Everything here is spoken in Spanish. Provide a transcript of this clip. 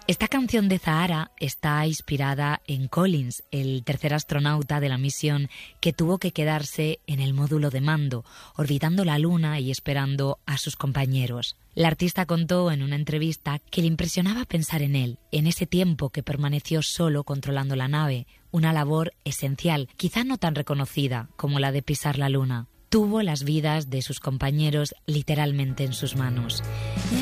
Esta canción de Zahara está inspirada en Collins, el tercer astronauta de la misión que tuvo que quedarse en el módulo de mando, orbitando la Luna y esperando a sus compañeros. La artista contó en una entrevista que le impresionaba pensar en él, en ese tiempo que permaneció solo controlando la nave, una labor esencial, quizá no tan reconocida como la de pisar la Luna. Tuvo las vidas de sus compañeros literalmente en sus manos.